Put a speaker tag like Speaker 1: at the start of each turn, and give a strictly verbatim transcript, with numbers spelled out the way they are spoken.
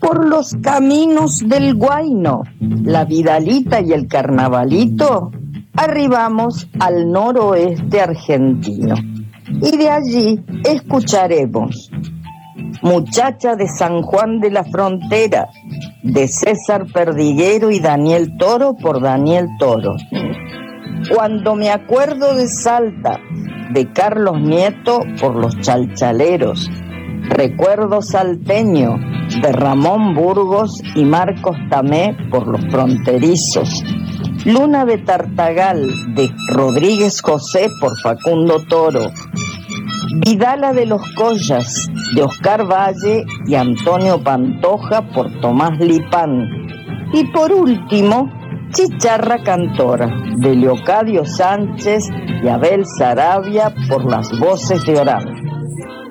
Speaker 1: por los caminos del Guayno, la Vidalita y el Carnavalito, arribamos al noroeste argentino. Y de allí escucharemos Muchacha de San Juan de la Frontera, de César Perdiguero y Daniel Toro, por Daniel Toro. Cuando me acuerdo de Salta, de Carlos Nieto, por los Chalchaleros. Recuerdo salteño, de Ramón Burgos y Marcos Tamé, por los Fronterizos. Luna de Tartagal, de Rodríguez José, por Facundo Toro. Vidala de los Collas, de Oscar Valle y Antonio Pantoja, por Tomás Lipán. Y por último, Chicharra Cantora, de Leocadio Sánchez y Abel Sarabia, por las Voces de Orán.